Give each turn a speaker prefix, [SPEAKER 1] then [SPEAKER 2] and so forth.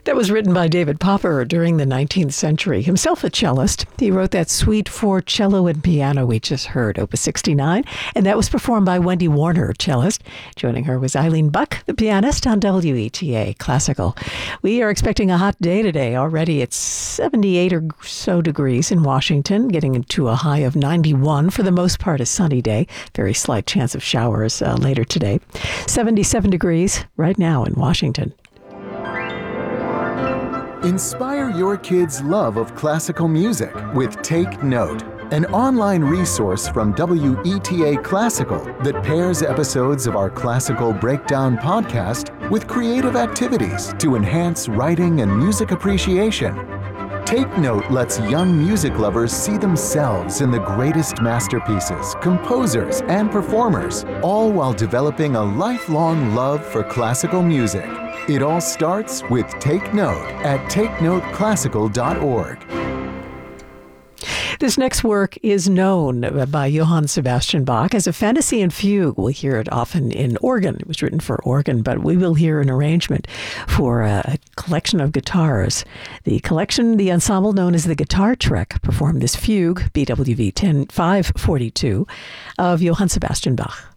[SPEAKER 1] That was written by David Popper during the 19th century. Himself a cellist, he wrote that suite for cello and piano we just heard, Opus 69, and that was performed by Wendy Warner, cellist. Joining her was Eileen Buck, the pianist, on WETA Classical. We are expecting a hot day today. Already it's 78 or so degrees in Washington, getting into a high of 91. For the most part, a sunny day. Very slight chance of showers later today. 77 degrees right now in Washington.
[SPEAKER 2] Inspire your kids' love of classical music with Take Note, an online resource from WETA Classical that pairs episodes of our Classical Breakdown podcast with creative activities to enhance writing and music appreciation. Take Note lets young music lovers see themselves in the greatest masterpieces, composers, and performers, all while developing a lifelong love for classical music. It all starts with Take Note at takenoteclassical.org.
[SPEAKER 1] This next work is known by Johann Sebastian Bach as a fantasy and fugue. We'll hear it often in organ. It was written for organ, but we will hear an arrangement for a collection of guitars. The ensemble known as the Guitar Trek, performed this fugue, BWV 10542, of Johann Sebastian Bach.